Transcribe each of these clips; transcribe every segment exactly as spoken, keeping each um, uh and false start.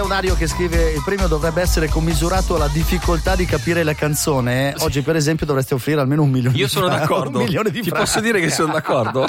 Dario che scrive: il premio dovrebbe essere commisurato alla difficoltà di capire la canzone. Oggi per esempio dovresti offrire almeno un milione Io di sono franchi. d'accordo. Un milione di Ti franchi. posso dire che sono d'accordo?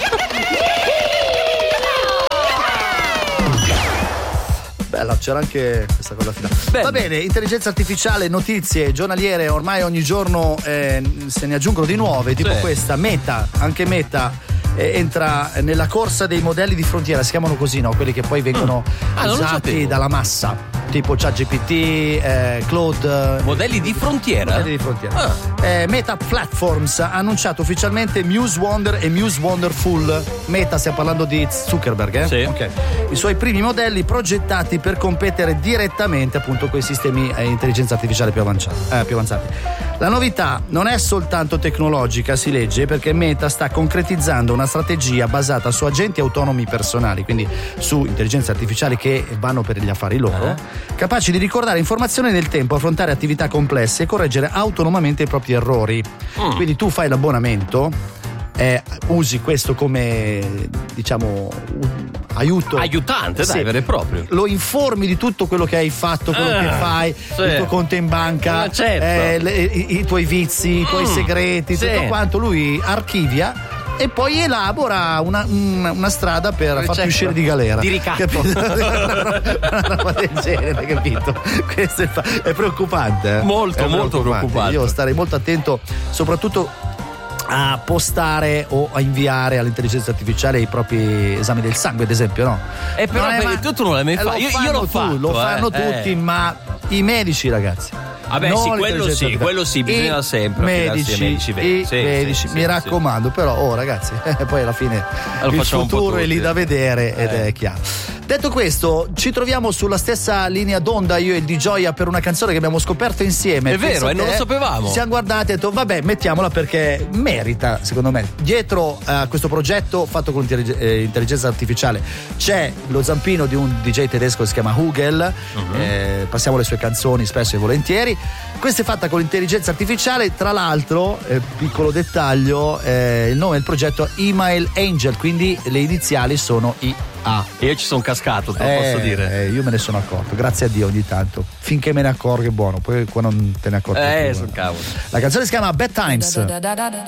Bella, c'era anche questa cosa finale. Bene. Va bene, intelligenza artificiale, notizie giornaliere, ormai ogni giorno eh, se ne aggiungono di nuove, tipo Sì. questa, Meta, anche Meta eh, entra nella corsa dei modelli di frontiera, si chiamano così, no? Quelli che poi vengono Ah, non lo usati sapevo. dalla massa, tipo ChatGPT, eh, Claude. Modelli di frontiera? Modelli di frontiera. Ah. Eh, Meta Platforms ha annunciato ufficialmente Muse Wonder e Muse Wonderful. Meta, stiamo parlando di Zuckerberg, eh? Sì. Ok. I suoi primi modelli progettati per competere direttamente appunto con i sistemi eh, intelligenza artificiale più avanzati, eh, più avanzati. La novità non è soltanto tecnologica, si legge, perché Meta sta concretizzando una strategia basata su agenti autonomi personali, quindi su intelligenze artificiali che vanno per gli affari loro, capaci di ricordare informazioni nel tempo, affrontare attività complesse e correggere autonomamente i propri errori. Mm. Quindi tu fai l'abbonamento, eh, usi questo come, diciamo, un aiuto, Aiutante, dai, Sì. vero e proprio. Lo informi di tutto quello che hai fatto, quello Ah, che fai, sì. il tuo conto in banca, Ma certo. eh, le- i, i tuoi vizi, i tuoi Mm, segreti, sì. tutto quanto. Lui archivia e poi elabora una, una, una strada per farti Certo. uscire di galera. Di ricatto. Capito? una roba del genere, capito? Questo è, fa- è preoccupante. eh? Molto, È molto preoccupante. Io starei molto attento, soprattutto a postare o a inviare all'intelligenza artificiale i propri esami del sangue, ad esempio, no? Eh, però Non è per- ma- tu, tu non l'hai mai eh, fatto. lo Io, io fanno l'ho tu- fatto. lo fanno eh, tutti, eh. ma i medici, ragazzi. Vabbè, non sì, quello l'intelligenza sì, artificiale. quello sì, bisogna I sempre affidarsi ai medici, medici veri. i Sì, medici, sì, mi sì, raccomando, però, oh ragazzi, eh, poi alla fine Lo il facciamo un po' futuro è tutti. lì da vedere ed Eh. è chiaro. Detto questo, ci troviamo sulla stessa linea d'onda io e il di Gioia per una canzone che abbiamo scoperto insieme. È vero, Pensa e non te, lo sapevamo. Ci siamo guardati e detto vabbè, mettiamola perché merita, secondo me. Dietro a questo progetto fatto con intellig- eh, intelligenza artificiale c'è lo zampino di un D J tedesco che si chiama Hugel. Mhm. Eh, passiamo le sue canzoni spesso e volentieri. Questa è fatta con l'intelligenza artificiale, tra l'altro, eh, piccolo dettaglio, eh, il nome del progetto è Email Angel, quindi le iniziali sono I A. E io ci sono cascato, te lo Eh, posso dire. eh, io me ne sono accorto, grazie a Dio ogni tanto. Finché me ne accorgo è buono, poi qua non te ne accorgi Eh, più. sono cavolo. La canzone si chiama Bad Times. Da da da da da